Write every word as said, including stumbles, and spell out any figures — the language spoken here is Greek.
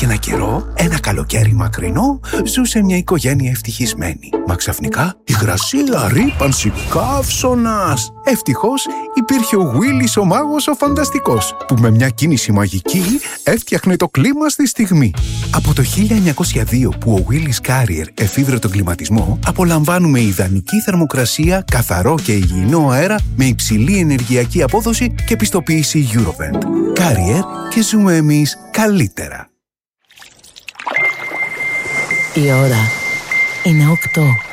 Και ένα καιρό, ένα καλοκαίρι μακρινό, ζούσε μια οικογένεια ευτυχισμένη. Μα ξαφνικά, υγρασία, ρύπανση, καύσωνας. Ευτυχώς υπήρχε ο Willis ο μάγος ο φανταστικός, που με μια κίνηση μαγική έφτιαχνε το κλίμα στη στιγμή. Από το χίλια εννιακόσια δύο που ο Willis Carrier εφήβρε τον κλιματισμό, απολαμβάνουμε ιδανική θερμοκρασία, καθαρό και υγιεινό αέρα με υψηλή ενεργειακή απόδοση και πιστοποίηση Eurovent. Carrier, και ζούμε εμείς καλύτερα. Η ώρα είναι οκτώ.